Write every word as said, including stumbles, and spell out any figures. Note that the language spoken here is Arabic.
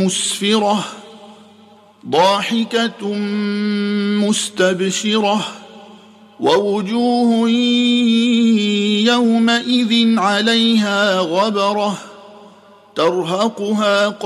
مسفرة ضاحكة مستبشرة ووجوه يومئذ عليها غبرة ترهقها